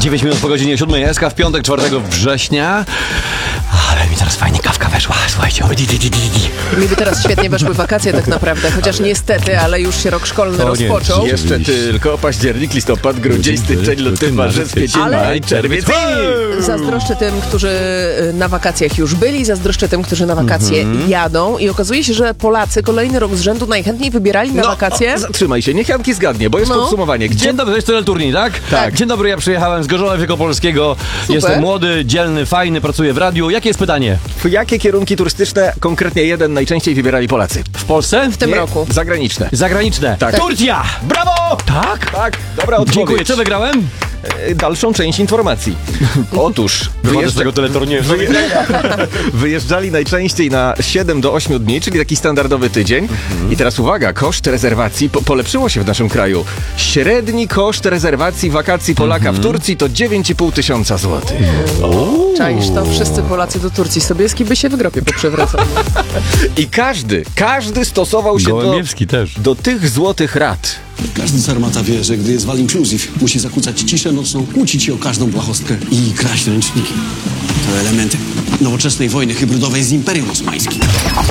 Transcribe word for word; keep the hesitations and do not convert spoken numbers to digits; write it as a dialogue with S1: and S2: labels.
S1: dziewięć minut po godzinie siódmej. S K w piątek, czwartego września. Ale mi teraz fajnie kawka weszła. Słuchajcie, o, di, di, di, di.
S2: Mi by teraz świetnie weszły wakacje tak naprawdę, chociaż niestety, ale już się rok szkolny
S1: O nie,
S2: rozpoczął.
S3: Jeszcze tylko październik, listopad, grudzień, styczeń, luty, marzec, kwiecień,
S2: Ale-
S3: maj, czerwiec.
S2: Zazdroszczę tym, którzy na wakacjach już byli, zazdroszczę tym, którzy na wakacje jadą i okazuje się, że Polacy kolejny rok z rzędu najchętniej wybierali na wakacje.
S3: No, zatrzymaj się, niech Janki zgadnie, bo jest
S2: No.
S3: podsumowanie. Gdzie
S1: Dzień dobry, to jest Tyle Turniej, tak?
S3: Tak.
S1: Dzień dobry, ja przyjechałem z Gorzowa Wielkopolskiego.
S2: Super.
S1: Jestem młody, dzielny, fajny, pracuję w radiu. Jakie jest pytanie?
S3: W jakie kierunki turystyczne konkretnie jeden najczęściej wybierali Polacy?
S1: W Polsce?
S2: W tym
S3: Nie,
S2: roku.
S3: Zagraniczne.
S1: Zagraniczne.
S3: Tak.
S1: Turcja!
S3: Brawo!
S1: Tak?
S3: Tak, dobra odpowiedź.
S1: Dziękuję. Co wygrałem?
S3: E, Dalszą część informacji. Otóż
S1: Wychodzę z tego teleturnieju.
S3: wyjeżdżali najczęściej na siedem do ośmiu dni, czyli taki standardowy tydzień. I teraz uwaga, koszt rezerwacji po polepszyło się w naszym kraju. Średni koszt rezerwacji wakacji Polaka w Turcji to dziewięć i pół tysiąca złotych.
S2: Czaisz to? Wszyscy Polacy do Turcji. Sobieski by się w gropie poprzewracał.
S3: I każdy, każdy stosował się do,
S1: Gołębiewski też.
S3: do tych złotych rad.
S4: Każdy sarmata wie, że gdy jest wal inclusive, musi zakłócać ciszę nocną, kłócić się o każdą błahostkę i kraść ręczniki. To elementy nowoczesnej wojny hybrydowej z Imperium Osmańskim.